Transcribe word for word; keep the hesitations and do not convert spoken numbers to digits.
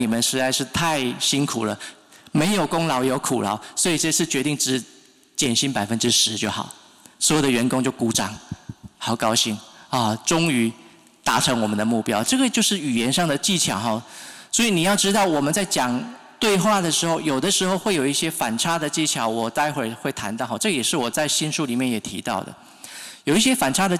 你们实在是太辛苦了，没有功劳有苦劳，所以这次决定只减薪百分之十就好。所有的员工就鼓掌，好高兴啊！终于达成我们的目标。这个就是语言上的技巧哈。所以你要知道，我们在讲对话的时候，有的时候会有一些反差的技巧，我待会儿会谈到哈。这也是我在新书里面也提到的，有一些反差的